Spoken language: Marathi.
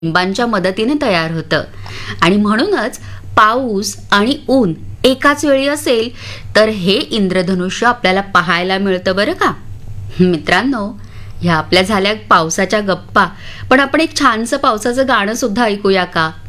थेंबांच्या मदतीने तयार होतं. आणि म्हणूनच पाऊस आणि ऊन एकाच वेळी असेल तर हे इंद्रधनुष्य आपल्याला पाहायला मिळतं बरं का. मित्रांनो, ह्या आपल्या झाल्या पावसाच्या गप्पा, पण आपण एक छानसं पावसाचं गाणं सुद्धा ऐकूया का?